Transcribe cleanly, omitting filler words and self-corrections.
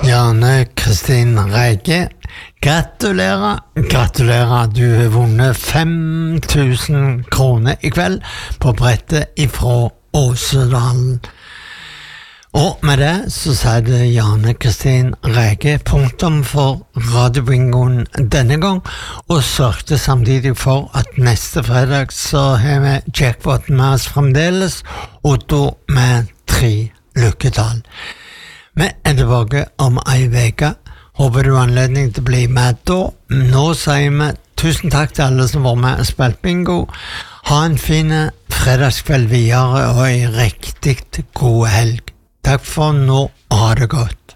Janne Kristin Reige, gratulerer, du har vunnet 5.000 kroner I kveld på brettet ifra Åsedalen. Og med det så sier det Janne Kristin Reige punktum for radiobingoen denne gang, og sørgte samtidig for at neste fredag så har vi jackpoten med oss fremdeles, og da med 3 lykketall. Vi tilbake om en veke. Håper du har anledning til å bli med da. Nå sier vi tusen takk til alle som var med og spilt bingo. Ha en fin fredagskveld videre og en riktig god helg. Takk for nå, og ha det godt.